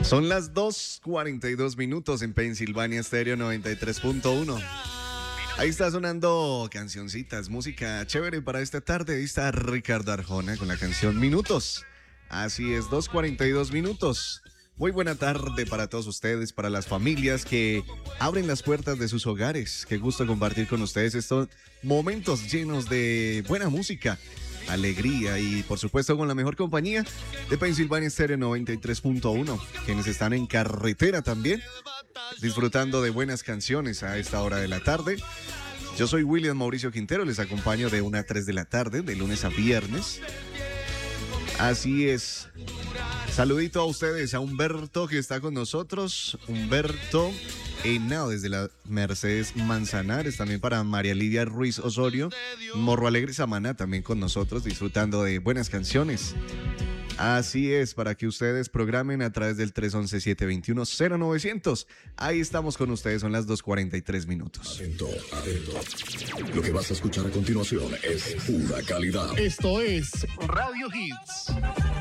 Son las 2:42 minutos en Pensilvania Stereo 93.1. Ahí está sonando cancioncitas, música chévere para esta tarde. Ahí está Ricardo Arjona con la canción Minutos. Así es, 2:42 minutos. Muy buena tarde para todos ustedes, para las familias que abren las puertas de sus hogares. Qué gusto compartir con ustedes estos momentos llenos de buena música, alegría y por supuesto con la mejor compañía de Pensilvania Stereo 93.1. Quienes están en carretera también, disfrutando de buenas canciones a esta hora de la tarde. Yo soy William Mauricio Quintero, les acompaño de 1 a 3 de la tarde, de lunes a viernes. Así es. Saludito a ustedes, a Humberto que está con nosotros. Humberto Henao desde la Mercedes Manzanares, también para María Lidia Ruiz Osorio. Morro Alegre Samaná también con nosotros, disfrutando de buenas canciones. Así es, para que ustedes programen a través del 311-721-0900. Ahí estamos con ustedes, son las 2:43 minutos. Atento, atento. Lo que vas a escuchar a continuación es pura calidad. Esto es Radio Hits.